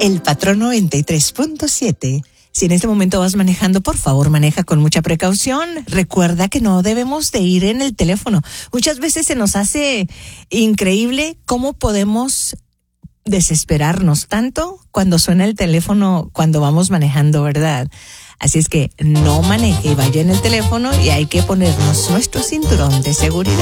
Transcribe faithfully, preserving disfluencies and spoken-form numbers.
El Patrón noventa y tres punto siete. Si en este momento vas manejando, por favor, maneja con mucha precaución. Recuerda que no debemos de ir en el teléfono. Muchas veces se nos hace increíble cómo podemos desesperarnos tanto cuando suena el teléfono cuando vamos manejando, ¿verdad? Así es que no maneje y vaya en el teléfono y hay que ponernos nuestro cinturón de seguridad.